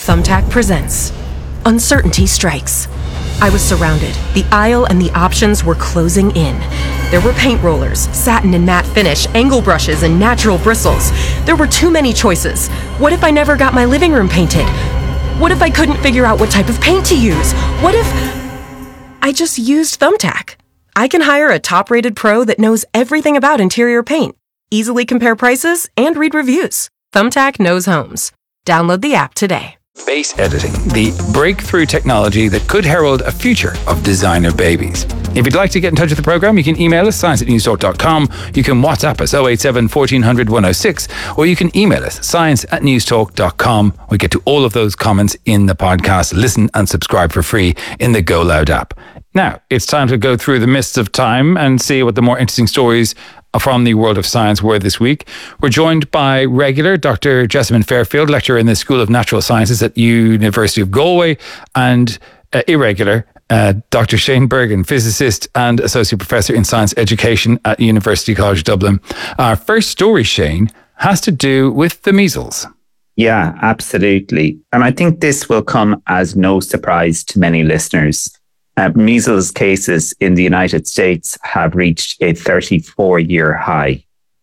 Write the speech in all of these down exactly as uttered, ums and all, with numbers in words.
Thumbtack presents Uncertainty Strikes. I was surrounded. The aisle and the options were closing in. There were paint rollers, satin and matte finish, angle brushes, and natural bristles. There were too many choices. What if I never got my living room painted? What if I couldn't figure out what type of paint to use? What if I just used Thumbtack? I can hire a top-rated pro that knows everything about interior paint, easily compare prices, and read reviews. Thumbtack knows homes. Download the app today. Face editing, the breakthrough technology that could herald a future of designer babies. If you'd like to get in touch with the program, you can email us, science at newstalk dot com. You can WhatsApp us, oh eight seven, fourteen hundred, one oh six, or you can email us, science at newstalk dot com. We get to all of those comments in the podcast. Listen and subscribe for free in the Go Loud app. Now, it's time to go through the mists of time and see what the more interesting stories from the world of science were this week. We're joined by regular Doctor Jessamine Fairfield, lecturer in the School of Natural Sciences at University of Galway, and uh, irregular uh, Doctor Shane Bergin, physicist and associate professor in science education at University College Dublin. Our first story, Shane, has to do with the measles. Yeah, absolutely. And I think this will come as no surprise to many listeners. Uh, measles cases in the United States have reached a thirty-four year high.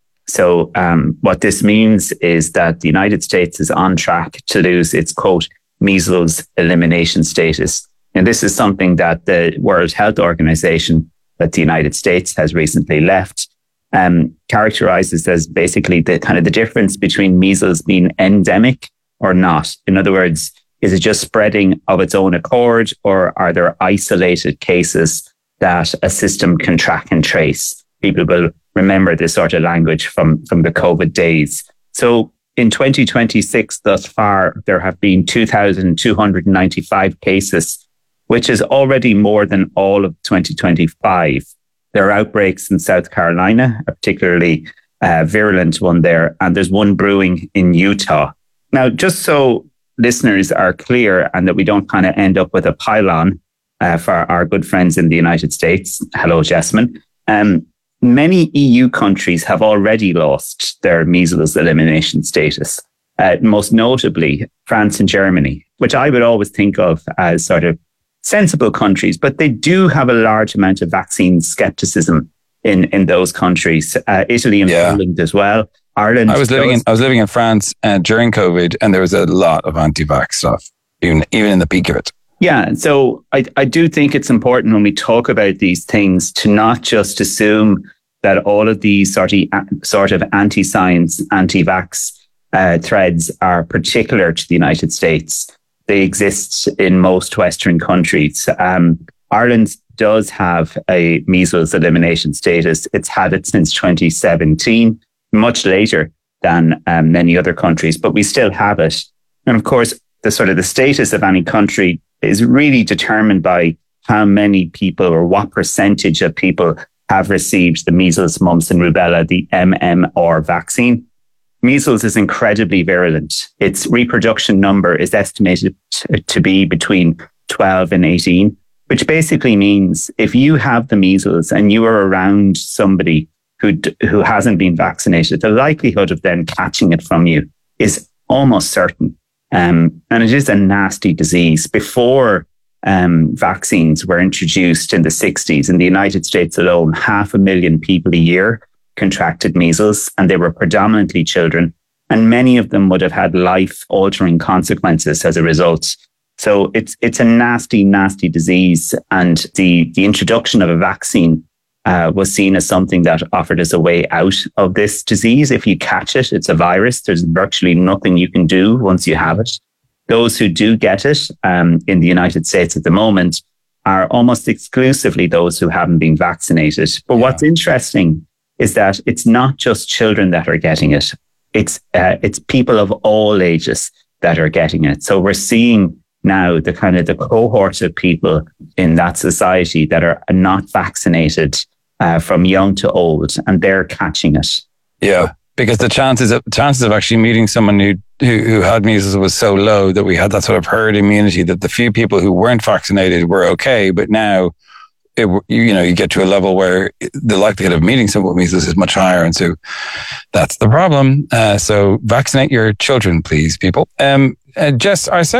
So um, what this means is that the United States is on track to lose its, quote, measles elimination status. And this is something that the World Health Organization that the United States has recently left um, characterizes as basically the kind of the difference between measles being endemic or not. In other words, is it just spreading of its own accord, or are there isolated cases that a system can track and trace? People will remember this sort of language from, from the COVID days. So in twenty twenty-six, thus far, there have been two thousand two hundred ninety-five cases, which is already more than all of twenty twenty-five. There are outbreaks in South Carolina, a particularly uh, virulent one there, and there's one brewing in Utah. Now, just so listeners are clear and that we don't kind of end up with a pylon uh, for our good friends in the United States. Hello, Jessamine. Um, many E U countries have already lost their measles elimination status, uh, most notably France and Germany, which I would always think of as sort of sensible countries, but they do have a large amount of vaccine skepticism in, in those countries. Uh, Italy and yeah. Poland as well. Ireland. I was living in I was living in France uh, during COVID, and there was a lot of anti-vax stuff, even even in the peak of it. Yeah, so I I do think it's important when we talk about these things to not just assume that all of these sort of sort of anti-science, anti-vax uh, threads are particular to the United States. They exist in most Western countries. Um, Ireland does have a measles elimination status. It's had it since twenty seventeen. Much later than um, many other countries, but we still have it. And of course, the sort of the status of any country is really determined by how many people or what percentage of people have received the measles, mumps and rubella, the M M R vaccine. Measles is incredibly virulent. Its reproduction number is estimated t- to be between twelve and eighteen, which basically means if you have the measles and you are around somebody who who hasn't been vaccinated, the likelihood of them catching it from you is almost certain. Um, and it is a nasty disease. Before um, vaccines were introduced in the sixties, in the United States alone, half a million people a year contracted measles, and they were predominantly children. And many of them would have had life-altering consequences as a result. So it's it's a nasty, nasty disease. And the, the introduction of a vaccine Uh, was seen as something that offered us a way out of this disease. If you catch it, it's a virus. There's virtually nothing you can do once you have it. Those who do get it um, in the United States at the moment are almost exclusively those who haven't been vaccinated. But yeah. What's interesting is that it's not just children that are getting it. It's uh, it's people of all ages that are getting it. So we're seeing now the kind of the cohort of people in that society that are not vaccinated uh, from young to old, and they're catching it. Yeah, because the chances of chances of actually meeting someone who, who who had measles was so low that we had that sort of herd immunity, that the few people who weren't vaccinated were okay, but now it, you know, you get to a level where the likelihood of meeting someone with measles is much higher, and so that's the problem. Uh, so vaccinate your children, please, people. Um, uh, Jess, our